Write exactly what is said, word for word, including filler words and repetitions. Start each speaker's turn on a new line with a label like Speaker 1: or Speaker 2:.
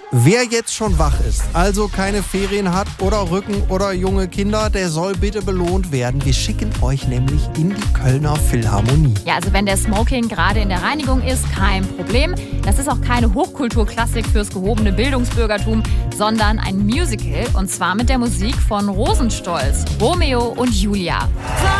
Speaker 1: Wer jetzt schon wach ist, also keine Ferien hat oder Rücken oder junge Kinder, der soll bitte belohnt werden. Wir schicken euch nämlich in die Kölner Philharmonie.
Speaker 2: Ja, also wenn der Smoking gerade in der Reinigung ist, kein Problem. Das ist auch keine Hochkulturklassik fürs gehobene Bildungsbürgertum, sondern ein Musical und zwar mit der Musik von Rosenstolz, Romeo und Julia.